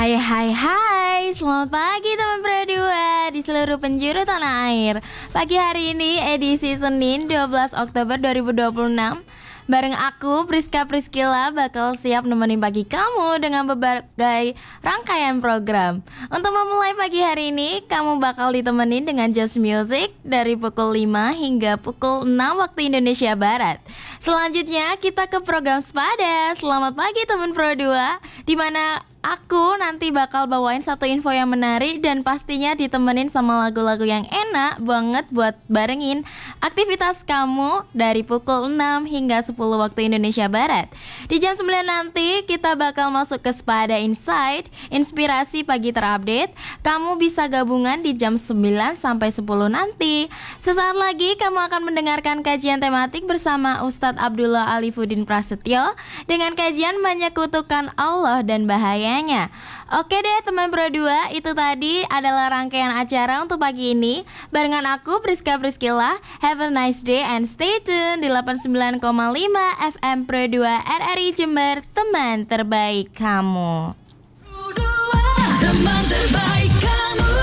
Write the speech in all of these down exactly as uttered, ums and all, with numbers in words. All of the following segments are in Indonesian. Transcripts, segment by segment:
Hai hai hai, selamat pagi teman berdua di seluruh penjuru tanah air. Pagi hari ini edisi Senin dua belas Oktober dua ribu dua puluh enam. Bareng aku Priska Priskila bakal siap nemenin pagi kamu dengan berbagai rangkaian program. Untuk memulai pagi hari ini, kamu bakal ditemenin dengan Just Music dari pukul lima hingga pukul enam waktu Indonesia Barat. Selanjutnya kita ke program Sepada. Selamat pagi teman Pro dua, di mana aku nanti bakal bawain satu info yang menarik dan pastinya ditemenin sama lagu-lagu yang enak banget buat barengin aktivitas kamu dari pukul enam hingga sepuluh waktu Indonesia Barat. Di jam sembilan nanti kita bakal masuk ke Sepada Insight, inspirasi pagi terupdate. Kamu bisa gabungan di jam sembilan sampai sepuluh nanti. Sesaat lagi kamu akan mendengarkan kajian tematik bersama Ustadz Abdullah Alifuddin Prasetyo dengan kajian menyekutukan Allah dan bahaya. Oke deh teman Pro dua, itu tadi adalah rangkaian acara untuk pagi ini. Barengan aku Priska Priskila. Have a nice day and stay tune di delapan puluh sembilan koma lima F M Pro dua R R I Jember, teman terbaik kamu. Teman terbaik kamu.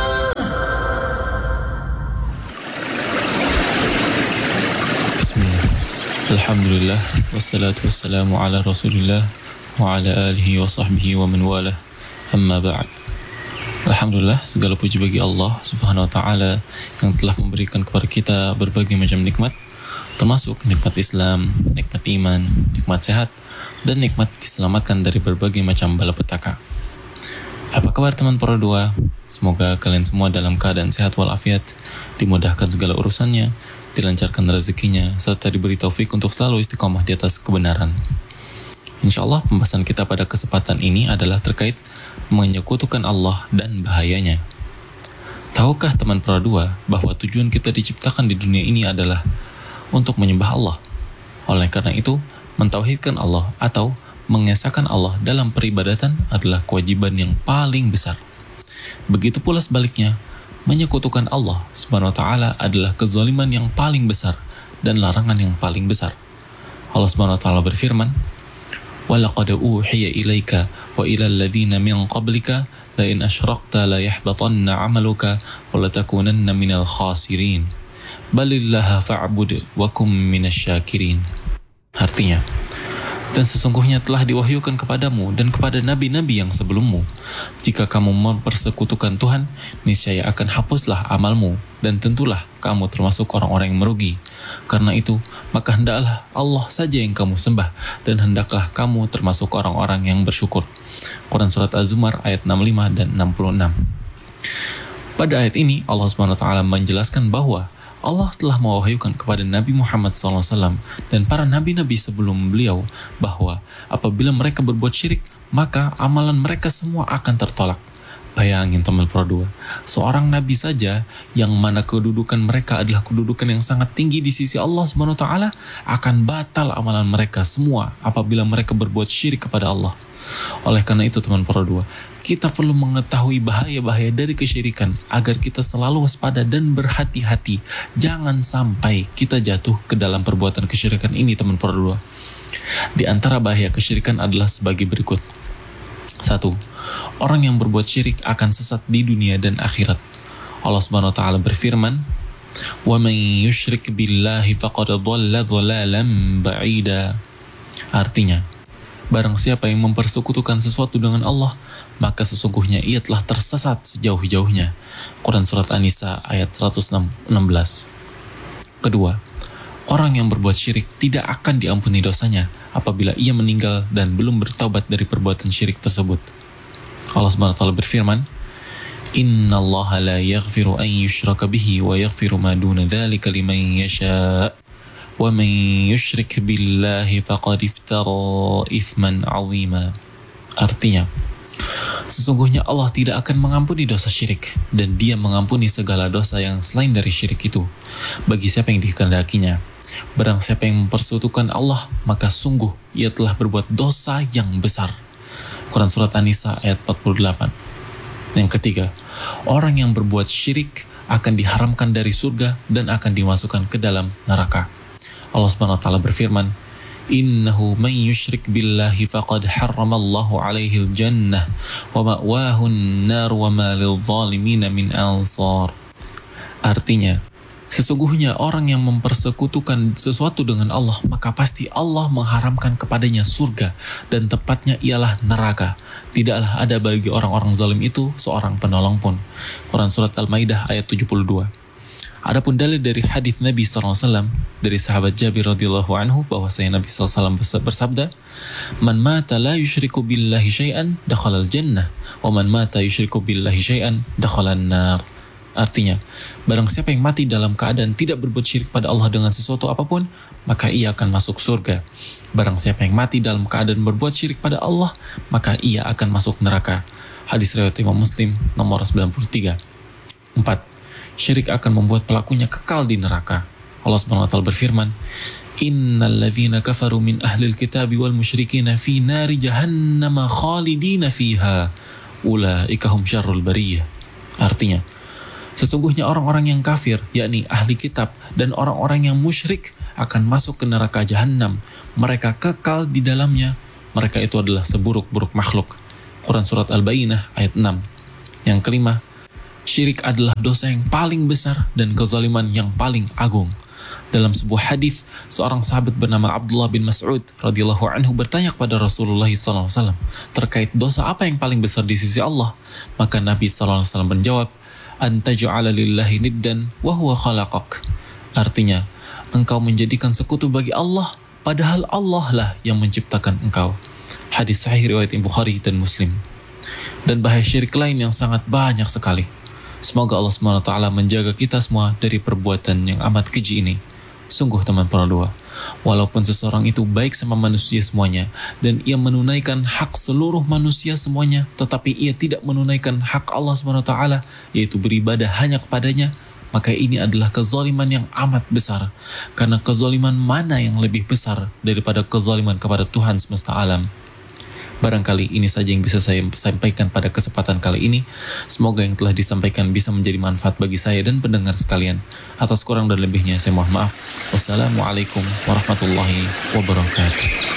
Bismillah. Alhamdulillah wassalatu wassalamu ala Rasulillah wa ala alihi wa sahbihi wa man wala, amma ba'd. Alhamdulillah, segala puji bagi Allah subhanahu wa ta'ala yang telah memberikan kepada kita berbagai macam nikmat, termasuk nikmat Islam, nikmat iman, nikmat sehat, dan nikmat diselamatkan dari berbagai macam balapetaka. Apa kabar teman Pro dua? Semoga kalian semua dalam keadaan sehat walafiat, dimudahkan segala urusannya, dilancarkan rezekinya, serta diberi taufik untuk selalu istiqomah di atas kebenaran. InsyaAllah pembahasan kita pada kesempatan ini adalah terkait menyekutukan Allah dan bahayanya. Tahukah teman Pro dua bahwa tujuan kita diciptakan di dunia ini adalah untuk menyembah Allah? Oleh karena itu, mentauhidkan Allah atau mengesahkan Allah dalam peribadatan adalah kewajiban yang paling besar. Begitu pula sebaliknya, menyekutukan Allah subhanahu wa ta'ala adalah kezaliman yang paling besar dan larangan yang paling besar. Allah subhanahu wa ta'ala berfirman, وَلَقَدْ أُوحِيَ إِلَيْكَ وَإِلَى الَّذِينَ مِنْ قَبْلِكَ لَإِنْ أَشْرَكْتَ لَيَحْبَطَنَّ عَمَلُكَ وَلَتَكُونَنَّ مِنَ الْخَاسِرِينَ بَلِ اللَّهَ فَاعْبُدْ وَكُنْ مِنَ الشَّاكِرِينَ. Artinya, dan sesungguhnya telah diwahyukan kepadamu dan kepada nabi-nabi yang sebelummu, jika kamu mempersekutukan Tuhan, niscaya akan hapuslah amalmu, dan tentulah kamu termasuk orang-orang yang merugi. Karena itu, maka hendaklah Allah saja yang kamu sembah, dan hendaklah kamu termasuk orang-orang yang bersyukur. Quran Surat Az-Zumar ayat enam puluh lima dan enam puluh enam. Pada ayat ini, Allah subhanahu wa taala menjelaskan bahwa Allah telah mewahyukan kepada Nabi Muhammad shallallahu alaihi wasallam dan para nabi-nabi sebelum beliau bahwa apabila mereka berbuat syirik, maka amalan mereka semua akan tertolak. Bayangin teman Pro dua, seorang nabi saja yang mana kedudukan mereka adalah kedudukan yang sangat tinggi di sisi Allah subhanahu wa taala, akan batal amalan mereka semua apabila mereka berbuat syirik kepada Allah. Oleh karena itu teman Pro dua, kita perlu mengetahui bahaya-bahaya dari kesyirikan agar kita selalu waspada dan berhati-hati. Jangan sampai kita jatuh ke dalam perbuatan kesyirikan ini teman Pro dua. Di antara bahaya kesyirikan adalah sebagai berikut. Satu, orang yang berbuat syirik akan sesat di dunia dan akhirat. Allah Subhanahu wa taala berfirman, "Wa man yusyrik billahi faqad dhalla dhalalan ba'ida." Artinya, barang siapa yang mempersekutukan sesuatu dengan Allah, maka sesungguhnya ia telah tersesat sejauh-jauhnya. Quran Surat An-Nisa ayat seratus enam belas. Kedua, orang yang berbuat syirik tidak akan diampuni dosanya apabila ia meninggal dan belum bertaubat dari perbuatan syirik tersebut. Allah Subhanahu wa taala berfirman, "Innallaha la yaghfiru an yushraka bihi wa yaghfiru ma duna dzalika liman yasha. Wa man yusyrik billahi faqad iftara itsman 'azima." Artinya, sesungguhnya Allah tidak akan mengampuni dosa syirik, dan Dia mengampuni segala dosa yang selain dari syirik itu bagi siapa yang dikehendakinya. Barang siapa yang mempersekutukan Allah, maka sungguh ia telah berbuat dosa yang besar. Quran Surat An-Nisa ayat empat puluh delapan. Yang ketiga, orang yang berbuat syirik akan diharamkan dari surga dan akan dimasukkan ke dalam neraka. Allah Subhanahu wa taala berfirman, Innahu man yushrik billahi faqad harramallahu alaihi al-jannah wa ma'wahu an-nar wa ma lil-zalimina min ansar. Artinya, sesungguhnya orang yang mempersekutukan sesuatu dengan Allah, maka pasti Allah mengharamkan kepadanya surga dan tepatnya ialah neraka. Tidaklah ada bagi orang-orang zalim itu seorang penolong pun. Quran Surat Al-Maidah ayat tujuh puluh dua. Adapun dalil dari hadis Nabi shallallahu alaihi wasallam dari sahabat Jabir radhiyallahu anhu bahwasanya Nabi shallallahu alaihi wasallam bersabda, "Man mata la yusyriku billahi syai'an dakhala al-jannah, wa man mata yusyriku billahi syai'an dakhala an-nar." Artinya, barang siapa yang mati dalam keadaan tidak berbuat syirik pada Allah dengan sesuatu apapun, maka ia akan masuk surga. Barang siapa yang mati dalam keadaan berbuat syirik pada Allah, maka ia akan masuk neraka. Hadis riwayat Imam Muslim nomor sembilan puluh tiga. empat. Syirik akan membuat pelakunya kekal di neraka. Allah subhanahu wa taala berfirman, "Innal ladzina kafaru min ahlil kitabi wal musyrikina fi nari jahannama khalidina fiha ulaika hum syarrul bariyah." Artinya, sesungguhnya orang-orang yang kafir, yakni ahli kitab dan orang-orang yang musyrik akan masuk ke neraka jahanam. Mereka kekal di dalamnya. Mereka itu adalah seburuk-buruk makhluk. Quran Surat Al-Bayyinah ayat enam. Yang kelima, syirik adalah dosa yang paling besar dan kezaliman yang paling agung. Dalam sebuah hadis, seorang sahabat bernama Abdullah bin Mas'ud radhiyallahu anhu bertanya kepada Rasulullah shallallahu alaihi wasallam terkait dosa apa yang paling besar di sisi Allah. Maka Nabi shallallahu alaihi wasallam menjawab, "Anta ja'ala lillahi niddan wa huwa khalaqak." Artinya, engkau menjadikan sekutu bagi Allah padahal Allah lah yang menciptakan engkau. Hadis sahih riwayat Bukhari dan Muslim. Dan bahaya syirik lain yang sangat banyak sekali. Semoga Allah subhanahu wa taala menjaga kita semua dari perbuatan yang amat keji ini. Sungguh teman peradua, walaupun seseorang itu baik sama manusia semuanya dan ia menunaikan hak seluruh manusia semuanya, tetapi ia tidak menunaikan hak Allah subhanahu wa taala, yaitu beribadah hanya kepadanya, maka ini adalah kezaliman yang amat besar. Karena kezaliman mana yang lebih besar daripada kezaliman kepada Tuhan semesta alam? Barangkali ini saja yang bisa saya sampaikan pada kesempatan kali ini. Semoga yang telah disampaikan bisa menjadi manfaat bagi saya dan pendengar sekalian. Atas kurang dan lebihnya saya mohon maaf. Wassalamualaikum warahmatullahi wabarakatuh.